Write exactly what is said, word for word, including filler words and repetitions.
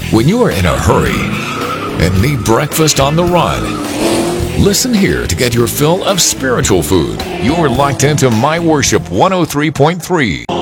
When you are in a hurry and need breakfast on the run, listen here to get your fill of spiritual food. You're locked into My Worship one oh three point three.